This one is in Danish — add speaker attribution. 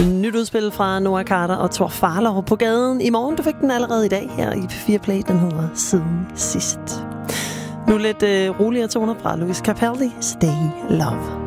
Speaker 1: Nyt udspil fra Noah Carter og Tor Farlov på gaden i morgen. Du fik den allerede i dag her i P4 Play. Den hedder Siden Sidst. Nu lidt roligere toner fra Louis Capaldi. Stay Love.